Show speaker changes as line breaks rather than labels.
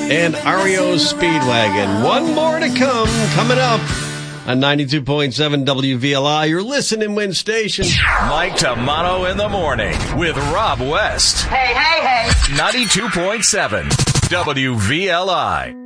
and REO Speedwagon. One more to come, coming up on 92.7 WVLI, your listen and win station.
Mike Tamano in the morning with Rob West.
Hey, hey, hey.
92.7 WVLI.